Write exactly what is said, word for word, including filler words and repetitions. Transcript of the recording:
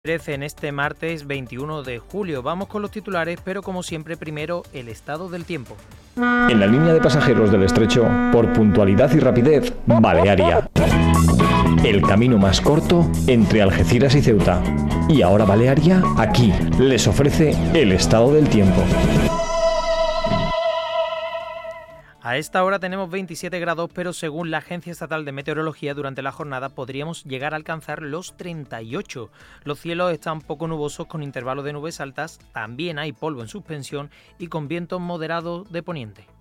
trece en este martes veintiuno de julio. Vamos con los titulares, pero como siempre, primero el estado del tiempo. En la línea de pasajeros del estrecho, por puntualidad y rapidez, Balearia. El camino más corto entre Algeciras y Ceuta. Y ahora Balearia, aquí, les ofrece el estado del tiempo. A esta hora tenemos veintisiete grados, pero según la Agencia Estatal de Meteorología, durante la jornada podríamos llegar a alcanzar los treinta y ocho. Los cielos están poco nubosos con intervalos de nubes altas, también hay polvo en suspensión y con vientos moderados de poniente.